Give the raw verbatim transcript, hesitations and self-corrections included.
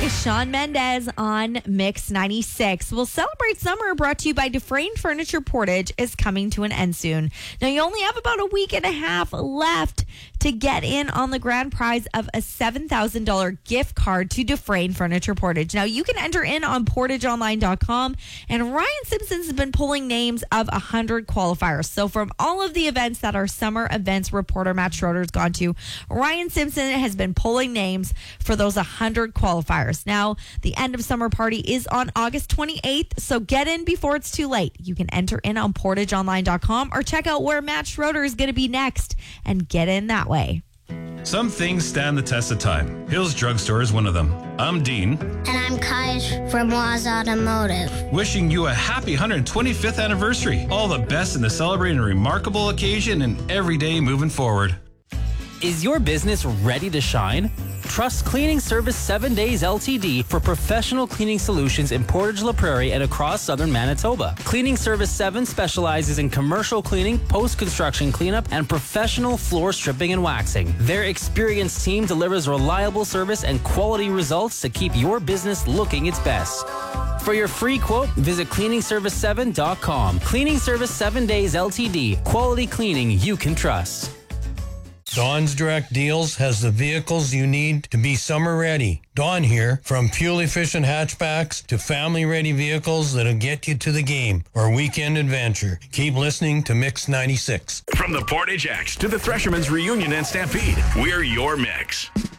is Shawn Mendes on Mix ninety-six. We'll celebrate summer, brought to you by Dufresne Furniture. Portage is coming to an end soon. Now, you only have about a week and a half left to get in on the grand prize of a seven thousand dollars gift card to Dufresne Furniture Portage. Now, you can enter in on portage online dot com, and Ryan Simpson's been pulling names of one hundred qualifiers. So from all of the events that our summer events reporter Matt Schroeder's gone to, Ryan Simpson has been pulling names for those one hundred qualifiers. Now, the end of summer party is on August twenty-eighth, so get in before it's too late. You can enter in on portage online dot com or check out where Matt Schroeder is going to be next and get in that way. Some things stand the test of time. Hills Drugstore is one of them. I'm Dean. And I'm Kaj from Waz Automotive. Wishing you a happy one hundred twenty-fifth anniversary. All the best in the celebrating a remarkable occasion and every day moving forward. Is your business ready to shine? Trust Cleaning Service seven Days Limited for professional cleaning solutions in Portage La Prairie and across southern Manitoba. Cleaning Service seven specializes in commercial cleaning, post-construction cleanup, and professional floor stripping and waxing. Their experienced team delivers reliable service and quality results to keep your business looking its best. For your free quote, visit cleaning service seven dot com. Cleaning Service seven Days Limited. Quality cleaning you can trust. Dawn's Direct Deals has the vehicles you need to be summer ready. Dawn here, from fuel-efficient hatchbacks to family-ready vehicles that'll get you to the game or weekend adventure. Keep listening to Mix ninety-six. From the Portage X to the Threshermen's Reunion and Stampede, we're your mix.